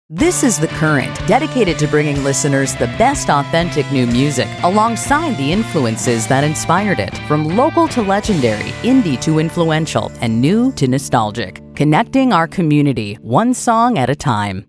This is The Current, dedicated to bringing listeners the best authentic new music alongside the influences that inspired it. From local to legendary, indie to influential, and new to nostalgic. Connecting our community, one song at a time.